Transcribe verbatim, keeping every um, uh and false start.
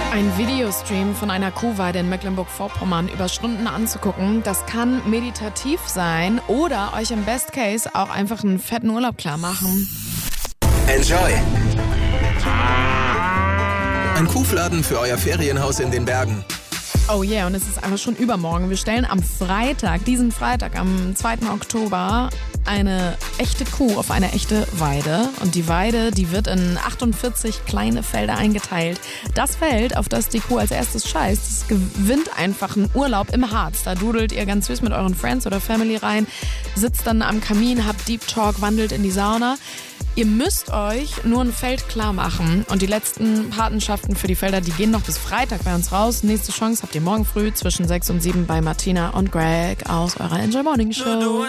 Ein Videostream von einer Kuhweide in Mecklenburg-Vorpommern über Stunden anzugucken, das kann meditativ sein oder euch im Best Case auch einfach einen fetten Urlaub klar machen. Enjoy! Ein Kuhfladen für euer Ferienhaus in den Bergen. Oh yeah, und es ist einfach schon übermorgen. Wir stellen am Freitag, diesen Freitag, am zweiten Oktober, eine echte Kuh auf eine echte Weide. Und die Weide, die wird in achtundvierzig kleine Felder eingeteilt. Das Feld, auf das die Kuh als erstes scheißt, das gewinnt einfach einen Urlaub im Harz. Da dudelt ihr ganz süß mit euren Friends oder Family rein, sitzt dann am Kamin, habt Deep Talk, wandelt in die Sauna. Ihr müsst euch nur ein Feld klar machen und die letzten Patenschaften für die Felder, die gehen noch bis Freitag bei uns raus. Nächste Chance habt ihr morgen früh zwischen sechs und sieben bei Martina und Greg aus eurer Enjoy Morning Show.